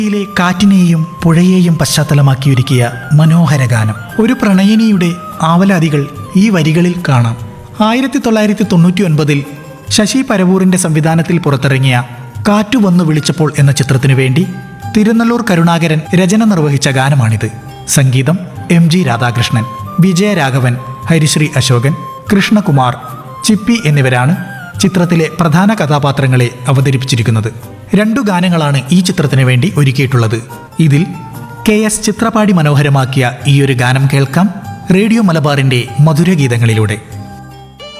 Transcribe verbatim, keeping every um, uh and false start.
യിലെ കാറ്റിനെയും പുഴയെയും പശ്ചാത്തലമാക്കിയൊരുക്കിയ മനോഹര ഗാനം. ഒരു പ്രണയിനിയുടെ ആവലാതികൾ ഈ വരികളിൽ കാണാം. ആയിരത്തി തൊള്ളായിരത്തി തൊണ്ണൂറ്റി ഒൻപതിൽ ശശി പരവൂറിന്റെ സംവിധാനത്തിൽ പുറത്തിറങ്ങിയ കാറ്റു വന്നു വിളിച്ചപ്പോൾ എന്ന ചിത്രത്തിനു വേണ്ടി തിരുനല്ലൂർ കരുണാകരൻ രചന നിർവഹിച്ച ഗാനമാണിത്. സംഗീതം എം ജി രാധാകൃഷ്ണൻ, വിജയരാഘവൻ, ഹരിശ്രീ അശോകൻ, കൃഷ്ണകുമാർ, ചിപ്പി എന്നിവരാണ് ചിത്രത്തിലെ പ്രധാന കഥാപാത്രങ്ങളെ അവതരിപ്പിച്ചിരിക്കുന്നത്. രണ്ടു ഗാനങ്ങളാണ് ഈ ചിത്രത്തിന് വേണ്ടി ഒരുക്കിയിട്ടുള്ളത്. ഇതിൽ കെ എസ് ചിത്രപാടി മനോഹരമാക്കിയ ഈയൊരു ഗാനം കേൾക്കാം റേഡിയോ മലബാറിന്റെ മധുരഗീതങ്ങളിലൂടെ.